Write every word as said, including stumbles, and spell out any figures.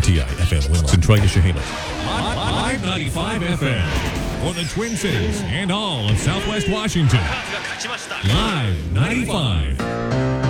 T I F M Winlock, Centralia, Chehalis. Live ninety-five F M for the Twin Cities and all of Southwest Washington. Live ninety-five.